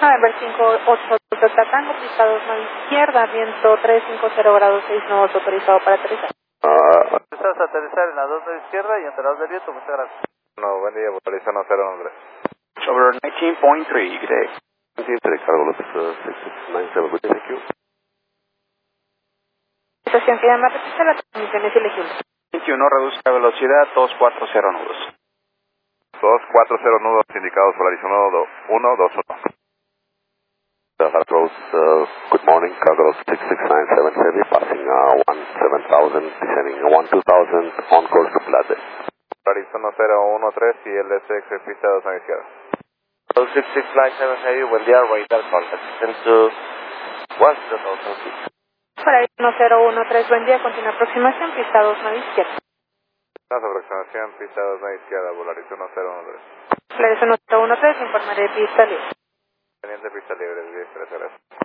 November 58 Delta Tango, pista 29 izquierda, viento 350 grados 6 nudos, autorizado para aterrizar. Estás a aterrizar en la 2 de izquierda y entre las del viento, muchas gracias. No, buen día, Volarizano 013. Over 19.3, good day. Sí, cargo los 6697, good day, thank you. Estación que llama, repite la transmisión es elegible. 21, reduzca la velocidad, 240 nudos. 240 nudos indicados, Volarizano 121. Cargos, good morning, Cargos 6697 heavy, passing 17,000, descending 12,000, on course to Plaza. Volarizano 013 y LSX, pista 2 a la izquierda. 6697 Heavy, buen día, radar contact. Descend to 1,000 feet. Volarizano 013, buen día, continúa aproximación, pista 2 9 izquierda. Más aproximación, pista 2 a la izquierda, Volarizano 013. Volarizano 013, informaré pista libre. Teniente pista libre, 10 13, gracias.